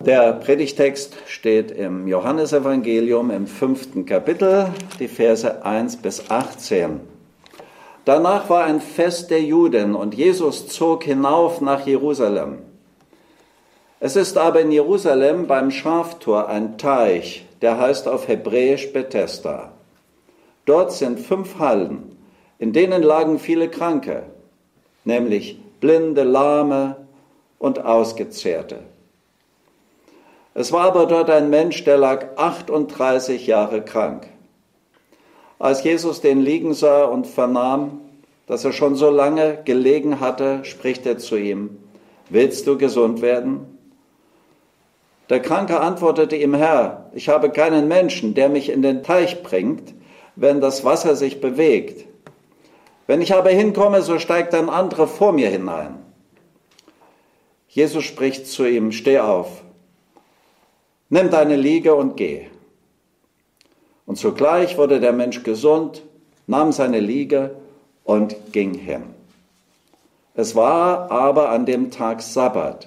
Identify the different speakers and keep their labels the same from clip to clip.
Speaker 1: Der Predigtext steht im Johannesevangelium im 5. Kapitel, die Verse 1 bis 18. Danach war ein Fest der Juden und Jesus zog hinauf nach Jerusalem. Es ist aber in Jerusalem beim Schaftor ein Teich, der heißt auf Hebräisch Bethesda. Dort sind 5 Hallen, in denen lagen viele Kranke, nämlich Blinde, Lahme und Ausgezehrte. Es war aber dort ein Mensch, der lag 38 Jahre krank. Als Jesus den liegen sah und vernahm, dass er schon so lange gelegen hatte, spricht er zu ihm: Willst du gesund werden? Der Kranke antwortete ihm: Herr, ich habe keinen Menschen, der mich in den Teich bringt, wenn das Wasser sich bewegt. Wenn ich aber hinkomme, so steigt ein anderer vor mir hinein. Jesus spricht zu ihm: Steh auf, nimm deine Liege und geh. Und sogleich wurde der Mensch gesund, nahm seine Liege und ging hin. Es war aber an dem Tag Sabbat.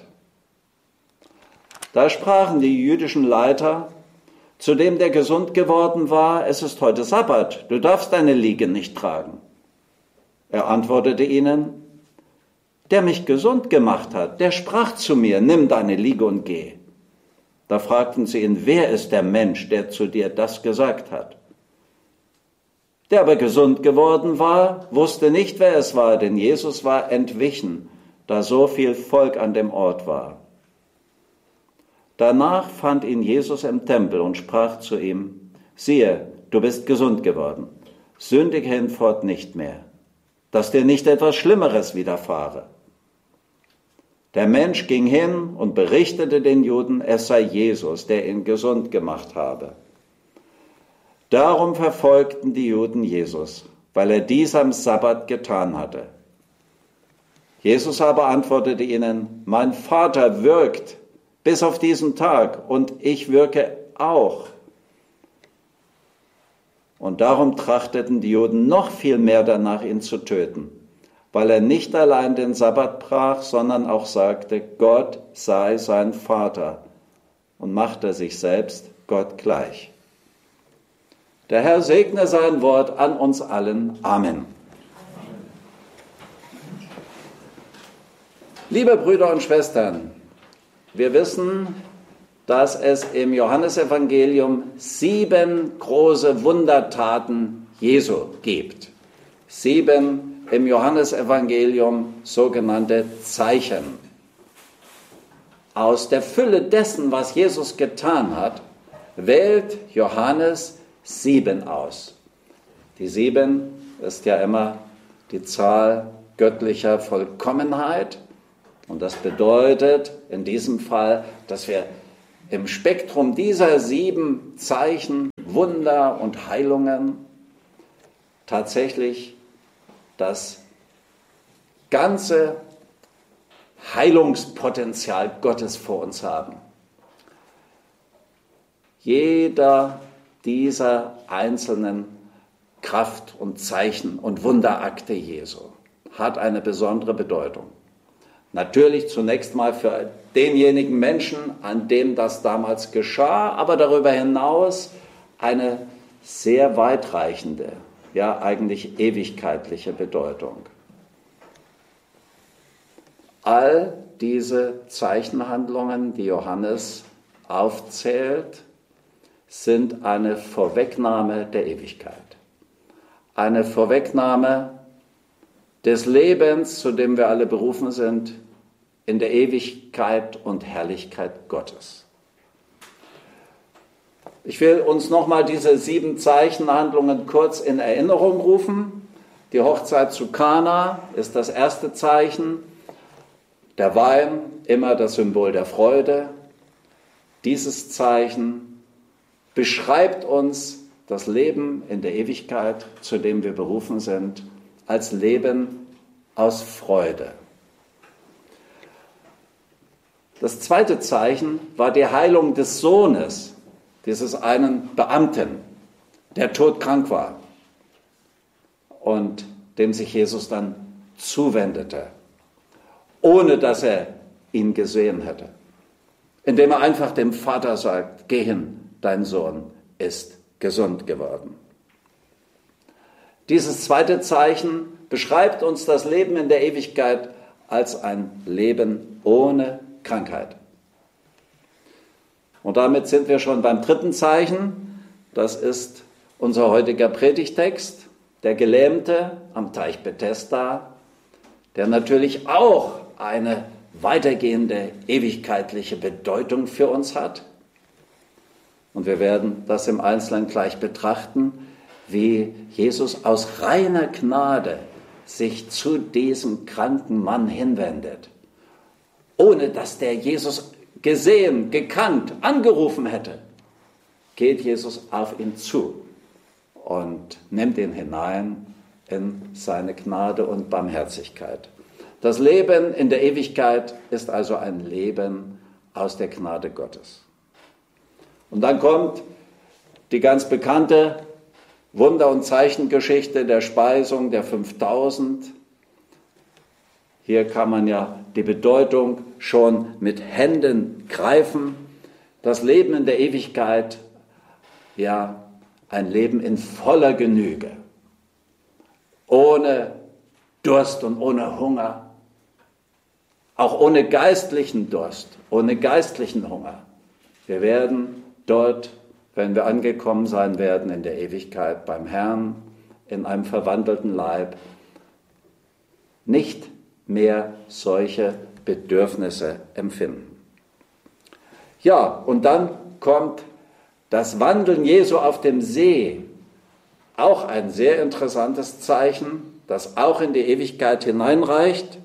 Speaker 1: Da sprachen die jüdischen Leiter zu dem, der gesund geworden war: Es ist heute Sabbat, du darfst deine Liege nicht tragen. Er antwortete ihnen: Der mich gesund gemacht hat, der sprach zu mir: Nimm deine Liege und geh. Da fragten sie ihn: Wer ist der Mensch, der zu dir das gesagt hat? Der aber gesund geworden war, wusste nicht, wer es war, denn Jesus war entwichen, da so viel Volk an dem Ort war. Danach fand ihn Jesus im Tempel und sprach zu ihm: Siehe, du bist gesund geworden, sündige hinfort nicht mehr, dass dir nicht etwas Schlimmeres widerfahre. Der Mensch ging hin und berichtete den Juden, es sei Jesus, der ihn gesund gemacht habe. Darum verfolgten die Juden Jesus, weil er dies am Sabbat getan hatte. Jesus aber antwortete ihnen: Mein Vater wirkt bis auf diesen Tag und ich wirke auch. Und darum trachteten die Juden noch viel mehr danach, ihn zu töten, weil er nicht allein den Sabbat brach, sondern auch sagte, Gott sei sein Vater, und machte sich selbst Gott gleich. Der Herr segne sein Wort an uns allen. Amen. Liebe Brüder und Schwestern, wir wissen, dass es im Johannesevangelium 7 große Wundertaten Jesu gibt. 7 im Johannesevangelium sogenannte Zeichen. Aus der Fülle dessen, was Jesus getan hat, wählt Johannes 7 aus. Die 7 ist ja immer die Zahl göttlicher Vollkommenheit. Und das bedeutet in diesem Fall, dass wir im Spektrum dieser 7 Zeichen, Wunder und Heilungen tatsächlich das ganze Heilungspotenzial Gottes vor uns haben. Jeder dieser einzelnen Kraft- und Zeichen- und Wunderakte Jesu hat eine besondere Bedeutung. Natürlich zunächst mal für denjenigen Menschen, an dem das damals geschah, aber darüber hinaus eine sehr weitreichende, ja eigentlich ewigkeitliche Bedeutung. All diese Zeichenhandlungen, die Johannes aufzählt, sind eine Vorwegnahme der Ewigkeit. Eine Vorwegnahme des Lebens, zu dem wir alle berufen sind, in der Ewigkeit und Herrlichkeit Gottes. Ich will uns nochmal diese 7 Zeichenhandlungen kurz in Erinnerung rufen. Die Hochzeit zu Kana ist das erste Zeichen. Der Wein, immer das Symbol der Freude. Dieses Zeichen beschreibt uns das Leben in der Ewigkeit, zu dem wir berufen sind, als Leben aus Freude. Das zweite Zeichen war die Heilung des Sohnes, dieses einen Beamten, der todkrank war und dem sich Jesus dann zuwendete, ohne dass er ihn gesehen hätte. indem er einfach dem Vater sagt, geh hin, dein Sohn ist gesund geworden. Dieses zweite Zeichen beschreibt uns das Leben in der Ewigkeit als ein Leben ohne Krankheit. Und damit sind wir schon beim dritten Zeichen. Das ist unser heutiger Predigtext, der Gelähmte am Teich Bethesda, der natürlich auch eine weitergehende ewigkeitliche Bedeutung für uns hat. Und wir werden das im Einzelnen gleich betrachten, wie Jesus aus reiner Gnade sich zu diesem kranken Mann hinwendet, ohne dass der Jesus gesehen, gekannt, angerufen hätte, geht Jesus auf ihn zu und nimmt ihn hinein in seine Gnade und Barmherzigkeit. Das Leben in der Ewigkeit ist also ein Leben aus der Gnade Gottes. Und dann kommt die ganz bekannte Wunder- und Zeichengeschichte der Speisung der 5000. Hier kann man ja die Bedeutung schon mit Händen greifen. Das Leben in der Ewigkeit, ja, ein Leben in voller Genüge, ohne Durst und ohne Hunger, auch ohne geistlichen Durst, ohne geistlichen Hunger. Wir werden dort, wenn wir angekommen sein werden in der Ewigkeit beim Herrn, in einem verwandelten Leib, nicht mehr solche Bedürfnisse empfinden. Ja, und dann kommt das Wandeln Jesu auf dem See, auch ein sehr interessantes Zeichen, das auch in die Ewigkeit hineinreicht,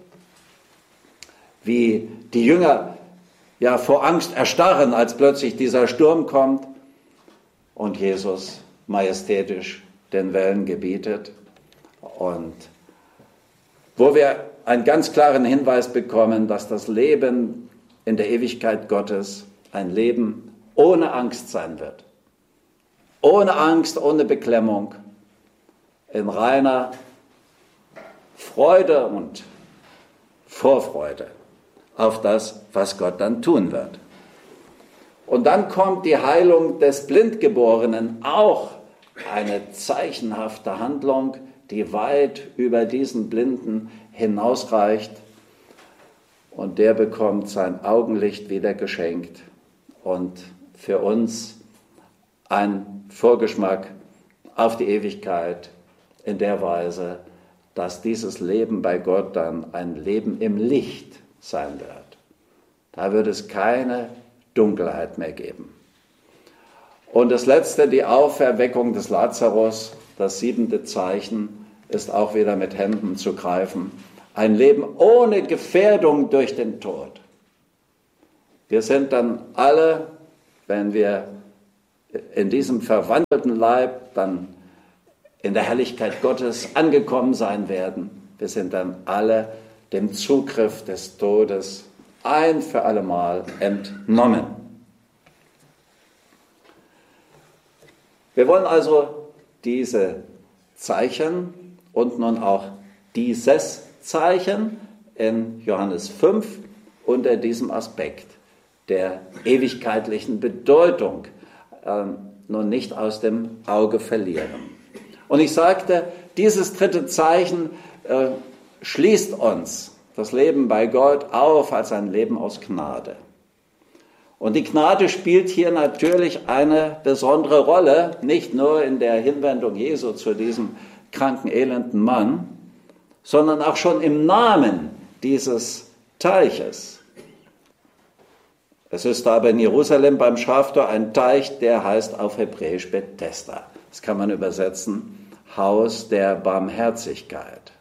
Speaker 1: wie die Jünger ja vor Angst erstarren, als plötzlich dieser Sturm kommt und Jesus majestätisch den Wellen gebietet, und wo wir einen ganz klaren Hinweis bekommen, dass das Leben in der Ewigkeit Gottes ein Leben ohne Angst sein wird. Ohne Angst, ohne Beklemmung, in reiner Freude und Vorfreude auf das, was Gott dann tun wird. Und dann kommt die Heilung des Blindgeborenen, auch eine zeichenhafte Handlung, die weit über diesen Blinden hinausreicht. Und der bekommt sein Augenlicht wieder geschenkt. Und für uns ein Vorgeschmack auf die Ewigkeit in der Weise, dass dieses Leben bei Gott dann ein Leben im Licht sein wird. Da wird es keine Dunkelheit mehr geben. Und das letzte, die Auferweckung des Lazarus, das 7. Zeichen, ist auch wieder mit Händen zu greifen. Ein Leben ohne Gefährdung durch den Tod. Wir sind dann alle, wenn wir in diesem verwandelten Leib dann in der Herrlichkeit Gottes angekommen sein werden, wir sind dann alle dem Zugriff des Todes ein für allemal entnommen. Wir wollen also diese Zeichen und nun auch dieses Zeichen in Johannes 5 unter diesem Aspekt der ewigkeitlichen Bedeutung nun nicht aus dem Auge verlieren. Und ich sagte, dieses dritte Zeichen schließt uns das Leben bei Gott auf als ein Leben aus Gnade. Und die Gnade spielt hier natürlich eine besondere Rolle, nicht nur in der Hinwendung Jesu zu diesem kranken, elenden Mann, sondern auch schon im Namen dieses Teiches. Es ist aber in Jerusalem beim Schaftor ein Teich, der heißt auf Hebräisch Bethesda. Das kann man übersetzen, Haus der Barmherzigkeit.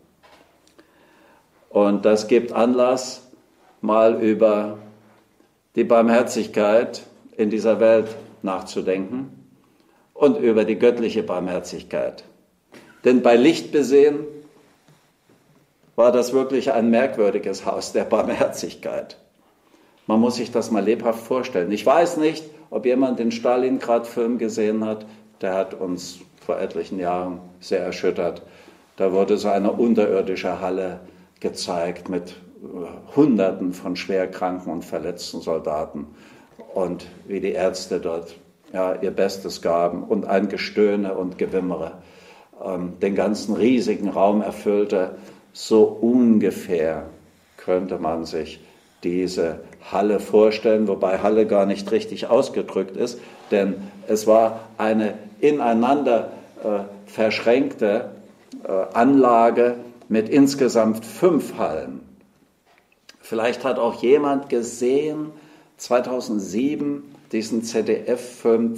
Speaker 1: Und das gibt Anlass, mal über die Barmherzigkeit in dieser Welt nachzudenken und über die göttliche Barmherzigkeit. Denn bei Licht besehen war das wirklich ein merkwürdiges Haus der Barmherzigkeit. Man muss sich das mal lebhaft vorstellen. Ich weiß nicht, ob jemand den Stalingrad-Film gesehen hat. Der hat uns vor etlichen Jahren sehr erschüttert. Da wurde so eine unterirdische Halle gezeigt mit Hunderten von schwerkranken und verletzten Soldaten und wie die Ärzte dort ihr Bestes gaben und ein Gestöhne und Gewimmere den ganzen riesigen Raum erfüllte. So ungefähr könnte man sich diese Halle vorstellen, wobei Halle gar nicht richtig ausgedrückt ist, denn es war eine ineinander verschränkte Anlage mit insgesamt 5 Hallen. Vielleicht hat auch jemand gesehen, 2007, diesen ZDF-Film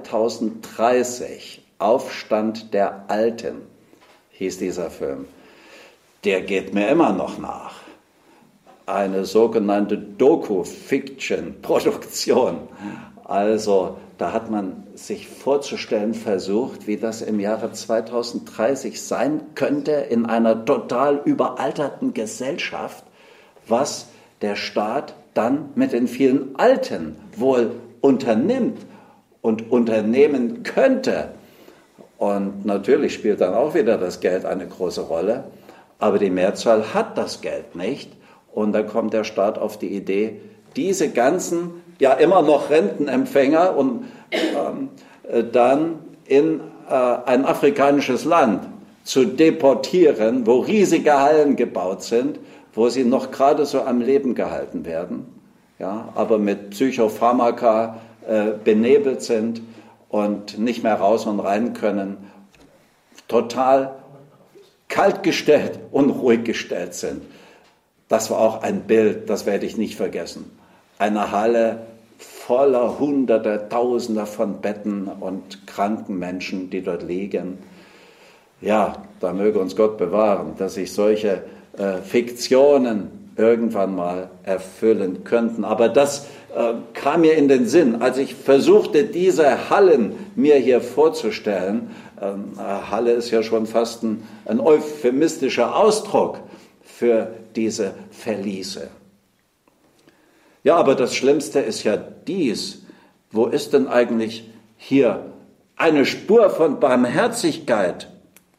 Speaker 1: 2030, Aufstand der Alten, hieß dieser Film. Der geht mir immer noch nach. Eine sogenannte Doku-Fiction-Produktion. Also da hat man sich vorzustellen versucht, wie das im Jahre 2030 sein könnte in einer total überalterten Gesellschaft, was der Staat dann mit den vielen Alten wohl unternimmt und unternehmen könnte. Und natürlich spielt dann auch wieder das Geld eine große Rolle, aber die Mehrzahl hat das Geld nicht. Und da kommt der Staat auf die Idee, diese ganzen, ja immer noch Rentenempfänger und dann in ein afrikanisches Land zu deportieren, wo riesige Hallen gebaut sind, wo sie noch gerade so am Leben gehalten werden, ja, aber mit Psychopharmaka benebelt sind und nicht mehr raus und rein können, total kaltgestellt und ruhig gestellt sind. Das war auch ein Bild, das werde ich nicht vergessen. Eine Halle voller Hunderter, Tausender von Betten und kranken Menschen, die dort liegen. Ja, da möge uns Gott bewahren, dass sich solche Fiktionen irgendwann mal erfüllen könnten. Aber das kam mir in den Sinn, als ich versuchte, diese Hallen mir hier vorzustellen. Halle ist ja schon fast ein euphemistischer Ausdruck für diese Verliese. Ja, aber das Schlimmste ist ja dies. Wo ist denn eigentlich hier eine Spur von Barmherzigkeit?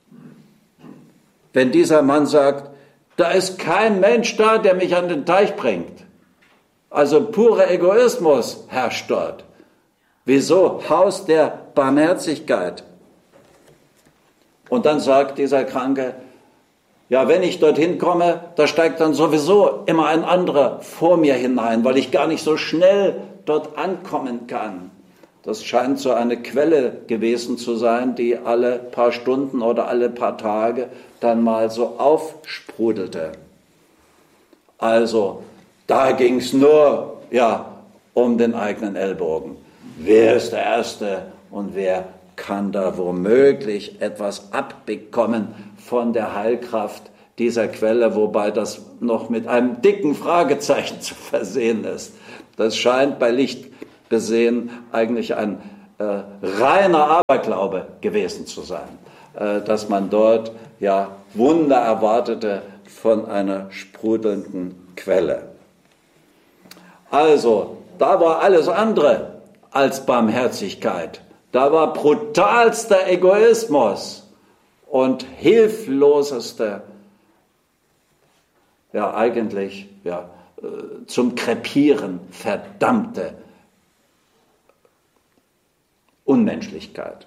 Speaker 1: Wenn dieser Mann sagt, da ist kein Mensch da, der mich an den Teich bringt. Also purer Egoismus herrscht dort. Wieso? Haus der Barmherzigkeit. Und dann sagt dieser Kranke, ja, wenn ich dorthin komme, da steigt dann sowieso immer ein anderer vor mir hinein, weil ich gar nicht so schnell dort ankommen kann. Das scheint so eine Quelle gewesen zu sein, die alle paar Stunden oder alle paar Tage dann mal so aufsprudelte. Also, da ging es nur um den eigenen Ellbogen. Wer ist der Erste und wer kann da womöglich etwas abbekommen von der Heilkraft dieser Quelle, wobei das noch mit einem dicken Fragezeichen zu versehen ist. Das scheint bei Licht besehen eigentlich ein reiner Aberglaube gewesen zu sein, dass man dort Wunder erwartete von einer sprudelnden Quelle. Also, da war alles andere als Barmherzigkeit. Da war brutalster Egoismus und hilfloseste, zum Krepieren verdammte Unmenschlichkeit.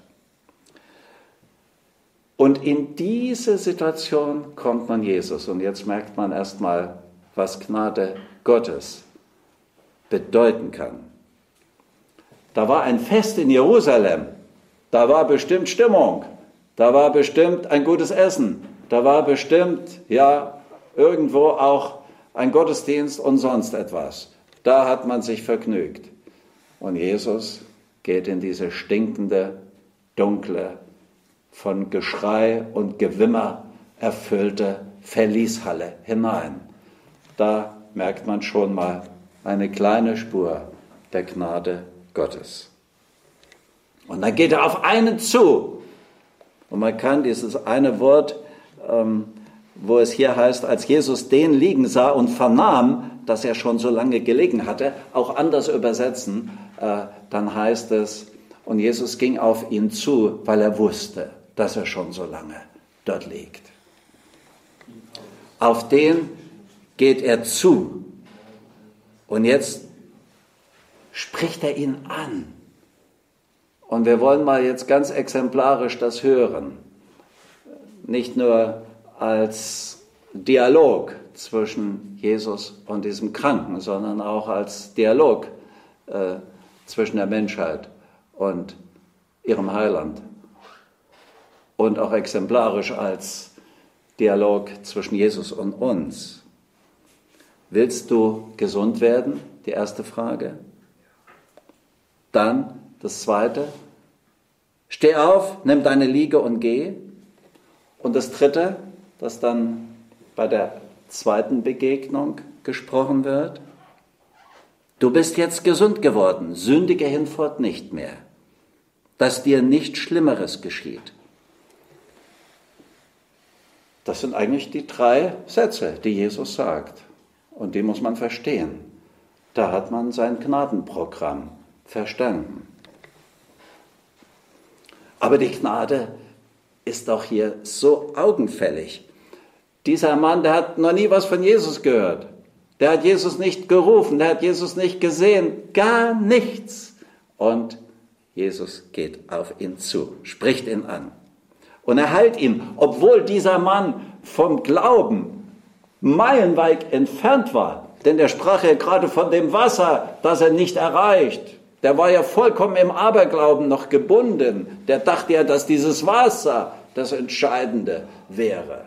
Speaker 1: Und in diese Situation kommt man Jesus. Und jetzt merkt man erstmal, was Gnade Gottes bedeuten kann. Da war ein Fest in Jerusalem, da war bestimmt Stimmung, da war bestimmt ein gutes Essen, da war bestimmt, irgendwo auch ein Gottesdienst und sonst etwas. Da hat man sich vergnügt. Und Jesus geht in diese stinkende, dunkle, von Geschrei und Gewimmer erfüllte Verlieshalle hinein. Da merkt man schon mal eine kleine Spur der Gnade Gottes. Und dann geht er auf einen zu. Und man kann dieses eine Wort, wo es hier heißt, als Jesus den liegen sah und vernahm, dass er schon so lange gelegen hatte, auch anders übersetzen. Dann heißt es, und Jesus ging auf ihn zu, weil er wusste, dass er schon so lange dort liegt. Auf den geht er zu. Und jetzt spricht er ihn an. Und wir wollen mal jetzt ganz exemplarisch das hören. Nicht nur als Dialog zwischen Jesus und diesem Kranken, sondern auch als Dialog zwischen der Menschheit und ihrem Heiland. Und auch exemplarisch als Dialog zwischen Jesus und uns. Willst du gesund werden? Die erste Frage. Dann das zweite. Steh auf, nimm deine Liege und geh. Und das dritte, das dann bei der zweiten Begegnung gesprochen wird. Du bist jetzt gesund geworden, sündige hinfort nicht mehr, dass dir nichts Schlimmeres geschieht. Das sind eigentlich die 3 Sätze, die Jesus sagt. Und die muss man verstehen. Da hat man sein Gnadenprogramm verstanden. Aber die Gnade ist doch hier so augenfällig. Dieser Mann, der hat noch nie was von Jesus gehört. Der hat Jesus nicht gerufen, der hat Jesus nicht gesehen, gar nichts. Und Jesus geht auf ihn zu, spricht ihn an. Und er heilt ihn, obwohl dieser Mann vom Glauben meilenweit entfernt war. Denn er sprach ja gerade von dem Wasser, das er nicht erreicht. Der war ja vollkommen im Aberglauben noch gebunden. Der dachte ja, dass dieses Wasser das Entscheidende wäre.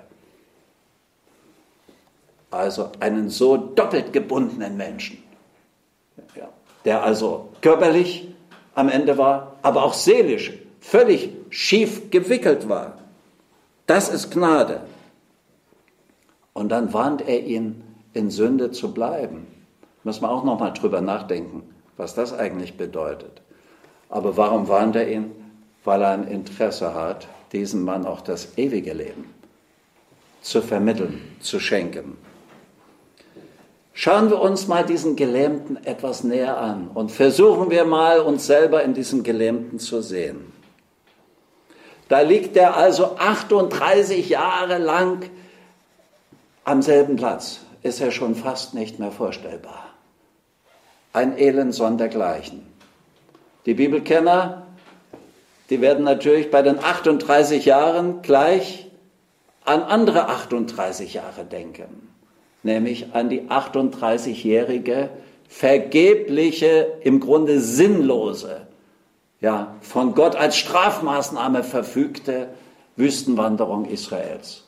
Speaker 1: Also einen so doppelt gebundenen Menschen, ja, der also körperlich am Ende war, aber auch seelisch völlig schief gewickelt war. Das ist Gnade. Und dann warnt er ihn, in Sünde zu bleiben. Müssen wir auch noch mal drüber nachdenken, was das eigentlich bedeutet. Aber warum warnt er ihn? Weil er ein Interesse hat, diesem Mann auch das ewige Leben zu vermitteln, zu schenken. Schauen wir uns mal diesen Gelähmten etwas näher an und versuchen wir mal, uns selber in diesem Gelähmten zu sehen. Da liegt er also 38 Jahre lang am selben Platz. Ist ja schon fast nicht mehr vorstellbar. Ein Elend sondergleichen. Die Bibelkenner, die werden natürlich bei den 38 Jahren gleich an andere 38 Jahre denken. Nämlich an die 38-jährige, vergebliche, im Grunde sinnlose, ja, von Gott als Strafmaßnahme verfügte Wüstenwanderung Israels.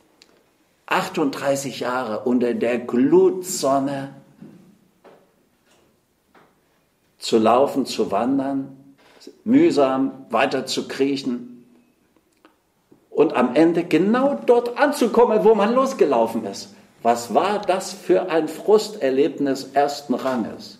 Speaker 1: 38 Jahre unter der Glutsonne zu laufen, zu wandern, mühsam weiter zu kriechen und am Ende genau dort anzukommen, wo man losgelaufen ist. Was war das für ein Frusterlebnis ersten Ranges?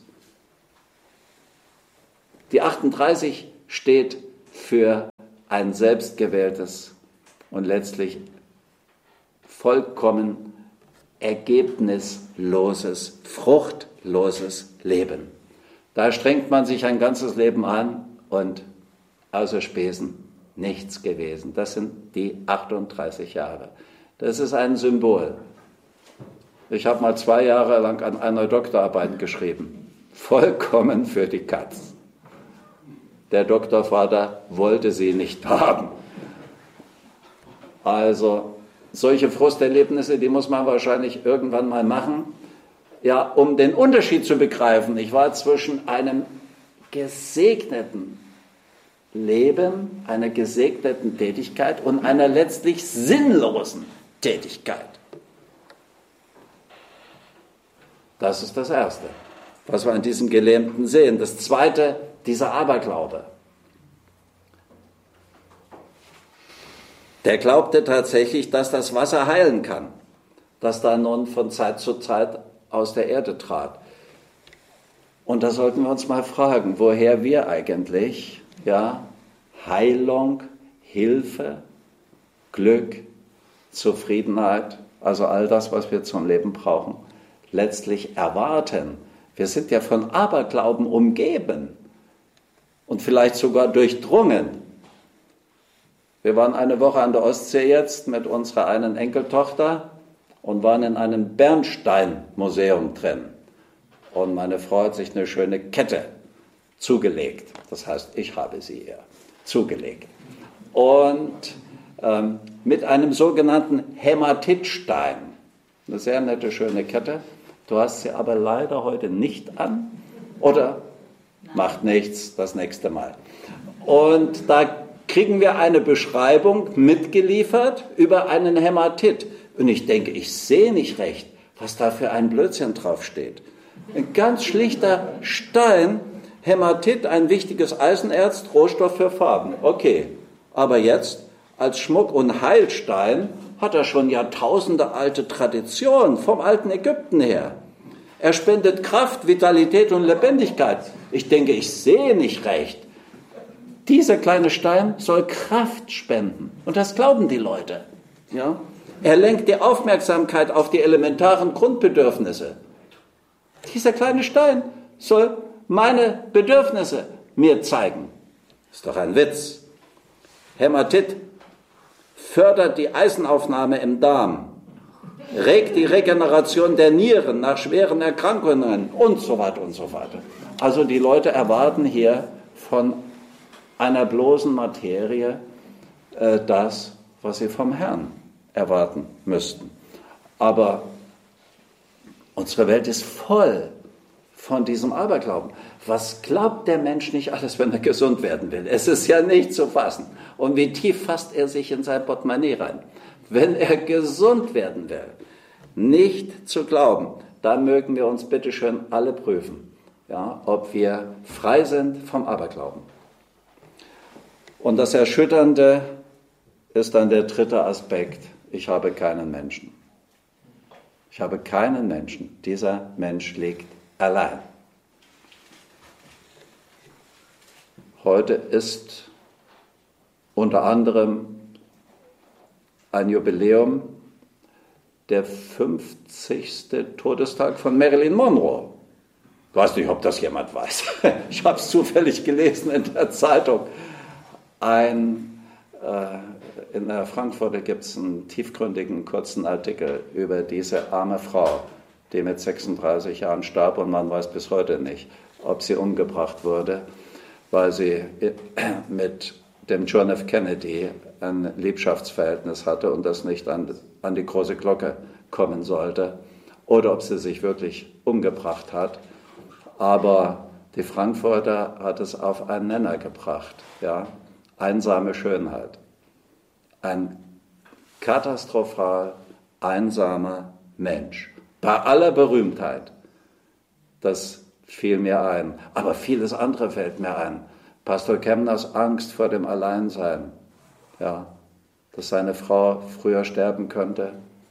Speaker 1: Die 38 steht für ein selbstgewähltes und letztlich vollkommen ergebnisloses, fruchtloses Leben. Da strengt man sich ein ganzes Leben an und außer Spesen nichts gewesen. Das sind die 38 Jahre. Das ist ein Symbol. Ich habe mal 2 Jahre lang an einer Doktorarbeit geschrieben. Vollkommen für die Katz. Der Doktorvater wollte sie nicht haben. Also solche Frusterlebnisse, die muss man wahrscheinlich irgendwann mal machen, ja, um den Unterschied zu begreifen. Ich war zwischen einem gesegneten Leben, einer gesegneten Tätigkeit und einer letztlich sinnlosen Tätigkeit. Das ist das Erste, was wir an diesem Gelähmten sehen. Das Zweite, dieser Aberglaube. Der glaubte tatsächlich, dass das Wasser heilen kann, das da nun von Zeit zu Zeit aus der Erde trat. Und da sollten wir uns mal fragen, woher wir eigentlich, ja, Heilung, Hilfe, Glück, Zufriedenheit, also all das, was wir zum Leben brauchen, letztlich erwarten. Wir sind ja von Aberglauben umgeben und vielleicht sogar durchdrungen. Wir waren eine Woche an der Ostsee jetzt mit unserer einen Enkeltochter und waren in einem Bernsteinmuseum drin. Und meine Frau hat sich eine schöne Kette zugelegt. Das heißt, ich habe sie ihr zugelegt. Und mit einem sogenannten Hämatitstein. Eine sehr nette, schöne Kette. Du hast sie aber leider heute nicht an. Oder? Macht nichts, das nächste Mal. Und da kriegen wir eine Beschreibung mitgeliefert über einen Hämatit. Und ich denke, ich sehe nicht recht, was da für ein Blödsinn draufsteht. Ein ganz schlichter Stein, Hämatit, ein wichtiges Eisenerz, Rohstoff für Farben. Okay, aber jetzt als Schmuck- und Heilstein hat er schon Jahrtausende alte Tradition vom alten Ägypten her. Er spendet Kraft, Vitalität und Lebendigkeit. Ich denke, ich sehe nicht recht. Dieser kleine Stein soll Kraft spenden. Und das glauben die Leute. Ja? Er lenkt die Aufmerksamkeit auf die elementaren Grundbedürfnisse. Dieser kleine Stein soll meine Bedürfnisse mir zeigen. Ist doch ein Witz. Hämatit fördert die Eisenaufnahme im Darm, regt die Regeneration der Nieren nach schweren Erkrankungen und so weiter und so weiter. Also die Leute erwarten hier von einer bloßen Materie das, was sie vom Herrn erwarten müssten. Aber unsere Welt ist voll von diesem Aberglauben. Was glaubt der Mensch nicht alles, wenn er gesund werden will? Es ist ja nicht zu fassen. Und wie tief fasst er sich in sein Portemonnaie rein? Wenn er gesund werden will, nicht zu glauben, da mögen wir uns bitte schön alle prüfen, ja, ob wir frei sind vom Aberglauben. Und das Erschütternde ist dann der dritte Aspekt. Ich habe keinen Menschen. Ich habe keinen Menschen. Dieser Mensch liegt allein. Heute ist unter anderem ein Jubiläum, der 50. Todestag von Marilyn Monroe. Ich weiß nicht, ob das jemand weiß. Ich habe es zufällig gelesen in der Zeitung. In der Frankfurter gibt es einen tiefgründigen, kurzen Artikel über diese arme Frau, die mit 36 Jahren starb und man weiß bis heute nicht, ob sie umgebracht wurde, weil sie mit dem John F. Kennedy ein Liebschaftsverhältnis hatte und das nicht an die große Glocke kommen sollte, oder ob sie sich wirklich umgebracht hat. Aber die Frankfurter hat es auf einen Nenner gebracht, ja, einsame Schönheit. Ein katastrophal einsamer Mensch. Bei aller Berühmtheit. Das fiel mir ein. Aber vieles andere fällt mir ein. Pastor Kemners Angst vor dem Alleinsein. Ja, dass seine Frau früher sterben könnte.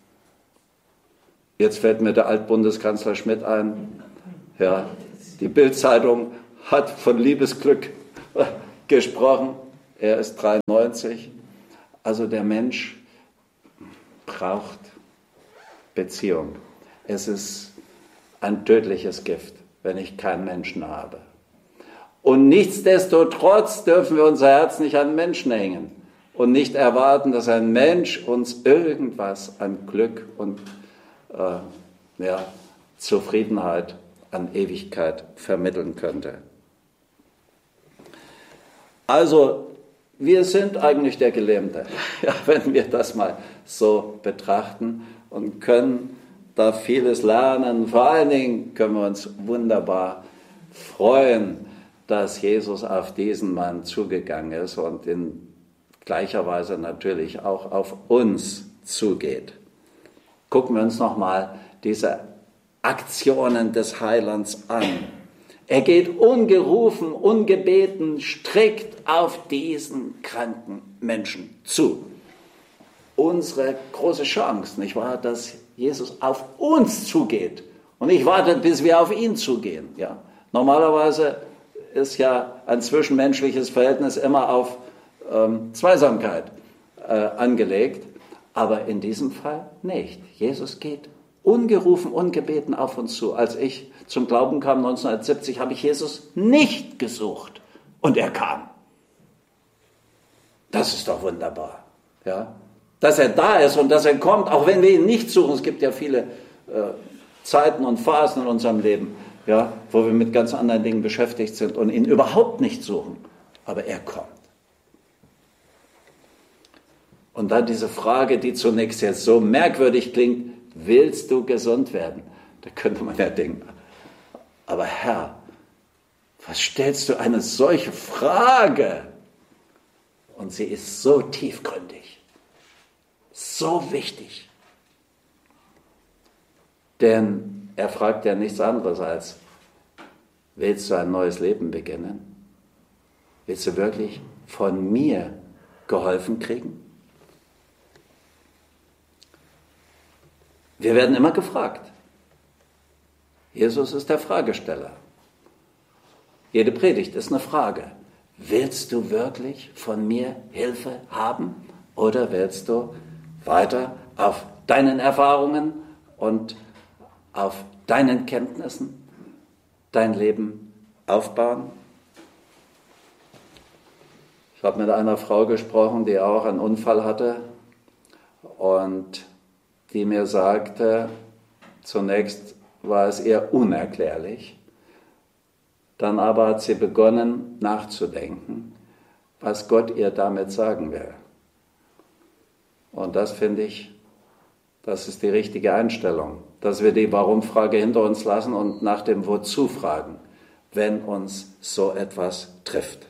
Speaker 1: Jetzt fällt mir der Altbundeskanzler Schmidt ein. Ja, die Bild-Zeitung hat von Liebesglück gesprochen. Er ist 93. Also der Mensch braucht Beziehung. Es ist ein tödliches Gift, wenn ich keinen Menschen habe. Und nichtsdestotrotz dürfen wir unser Herz nicht an Menschen hängen und nicht erwarten, dass ein Mensch uns irgendwas an Glück und Zufriedenheit, an Ewigkeit vermitteln könnte. Also, wir sind eigentlich der Gelähmte, ja, wenn wir das mal so betrachten, und können da vieles lernen. Vor allen Dingen können wir uns wunderbar freuen, dass Jesus auf diesen Mann zugegangen ist und in gleicher Weise natürlich auch auf uns zugeht. Gucken wir uns nochmal diese Aktionen des Heilands an. Er geht ungerufen, ungebeten, strikt auf diesen kranken Menschen zu. Unsere große Chance, nicht wahr, dass Jesus auf uns zugeht und nicht wartet, bis wir auf ihn zugehen. Ja? Normalerweise ist ja ein zwischenmenschliches Verhältnis immer auf Zweisamkeit angelegt, aber in diesem Fall nicht. Jesus geht ungerufen, ungebeten auf uns zu. Als ich zum Glauben kam 1970, habe ich Jesus nicht gesucht und er kam. Das ist doch wunderbar. Ja? dass er da ist und dass er kommt, auch wenn wir ihn nicht suchen. Es gibt ja viele Zeiten und Phasen in unserem Leben, ja, wo wir mit ganz anderen Dingen beschäftigt sind und ihn überhaupt nicht suchen. Aber er kommt. Und dann diese Frage, die zunächst jetzt so merkwürdig klingt, willst du gesund werden? Da könnte man ja denken, aber Herr, was stellst du eine solche Frage? Und sie ist so tiefgründig, so wichtig. Denn er fragt ja nichts anderes als, willst du ein neues Leben beginnen? Willst du wirklich von mir geholfen kriegen? Wir werden immer gefragt. Jesus ist der Fragesteller. Jede Predigt ist eine Frage. Willst du wirklich von mir Hilfe haben oder willst du weiter auf deinen Erfahrungen und auf deinen Kenntnissen dein Leben aufbauen? Ich habe mit einer Frau gesprochen, die auch einen Unfall hatte und die mir sagte, zunächst war es ihr unerklärlich, dann aber hat sie begonnen nachzudenken, was Gott ihr damit sagen will. Und das finde ich, das ist die richtige Einstellung, dass wir die Warum-Frage hinter uns lassen und nach dem Wozu fragen, wenn uns so etwas trifft.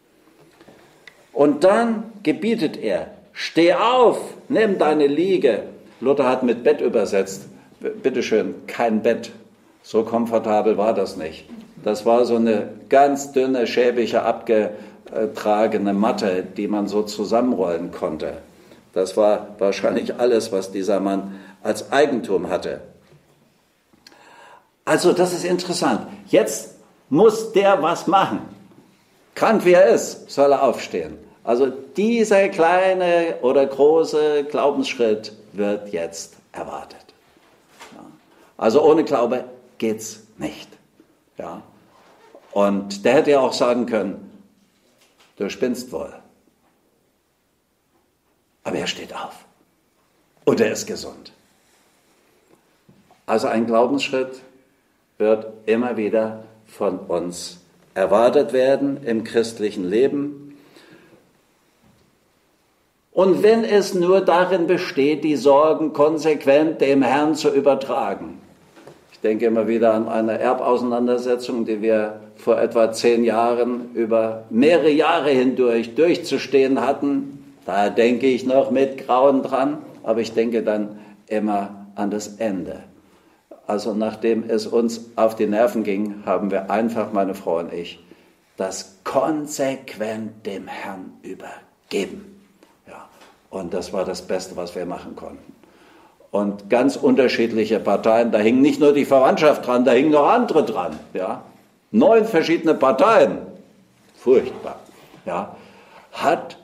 Speaker 1: Und dann gebietet er, steh auf, nimm deine Liege. Luther hat mit Bett übersetzt. Bitteschön, kein Bett. So komfortabel war das nicht. Das war so eine ganz dünne, schäbige, abgetragene Matte, die man so zusammenrollen konnte. Das war wahrscheinlich alles, was dieser Mann als Eigentum hatte. Also das ist interessant. Jetzt muss der was machen. Krank wie er ist, soll er aufstehen. Also dieser kleine oder große Glaubensschritt wird jetzt erwartet. Ja. Also ohne Glaube geht's nicht. Ja. Und der hätte ja auch sagen können, du spinnst wohl. Aber er steht auf. Und er ist gesund. Also ein Glaubensschritt wird immer wieder von uns erwartet werden im christlichen Leben. Und wenn es nur darin besteht, die Sorgen konsequent dem Herrn zu übertragen. Ich denke immer wieder an eine Erbauseinandersetzung, die wir vor etwa 10 Jahren über mehrere Jahre hindurch durchzustehen hatten. Da denke ich noch mit Grauen dran, aber ich denke dann immer an das Ende. Also nachdem es uns auf die Nerven ging, haben wir einfach, meine Frau und ich, das konsequent dem Herrn übergeben. Ja, und das war das Beste, was wir machen konnten. Und ganz unterschiedliche Parteien, da hing nicht nur die Verwandtschaft dran, da hingen noch andere dran. Ja. 9 verschiedene Parteien, furchtbar, ja, hat